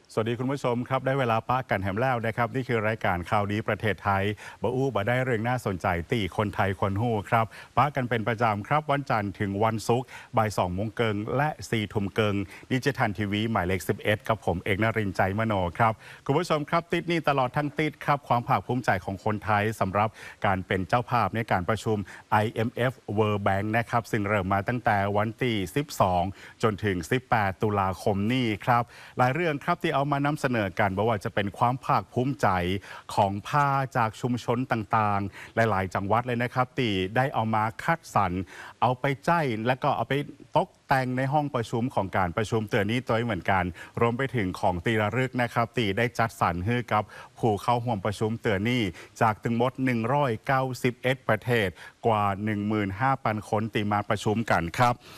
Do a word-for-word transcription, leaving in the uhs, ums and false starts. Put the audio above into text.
สวัสดีคุณผู้ชมครับได้เวลาปะกันแหมแล้วนะครับนี่คือรายการข่าวดีประเทศไทยบะอู้บะได้เรื่องน่าสนใจตีคนไทยคนหู้ครับปะกันเป็นประจำครับวันจันทร์ถึงวันศุกร์บ่ายสองโมงเกิงและสี่ทุ่มเกิงดิจิทัลทีวีหมายเลขสิบเอ็ดกับผมเอกนรินทร์ใจมโนครับคุณผู้ชมครับติดนี่ตลอดทั้งติดครับความภาคภูมิใจของคนไทยสำหรับการเป็นเจ้าภาพในการประชุม ไอ เอ็ม เอฟ World Bank นะครับซึ่งเริ่มมาตั้งแต่วันที่สิบสองจนถึงสิบแปดตุลาคมนี้ครับหลายเรื่องครับที่เอามานำเสนอกันบอกว่าจะเป็นความภาคภูมิใจของผ้าจากชุมชนต่างๆหลายๆจังหวัดเลยนะครับตีได้เอามาคัดสรรเอาไปใจแล้วก็เอาไปตกแต่งในห้องประชุมของการประชุมเตือนนี้ตัวเหมือนกันรวมไปถึงของตีระลึกนะครับตีได้จัดสรรให้กับผู้เข้าร่วมประชุมเตือนนี้จากถึงหมดหนึ่งร้อยเก้าสิบเอ็ดประเทศกว่า หนึ่งหมื่นห้าพัน คนตีมาประชุมกันครับ